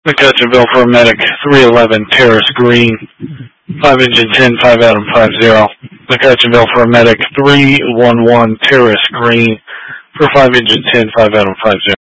McCutcheonville for a medic, 311 Terrace Green, 5 engine 10, 5 Adam 50. McCutcheonville for a medic, 311 Terrace Green, for 5 engine 10, 5 Adam 50.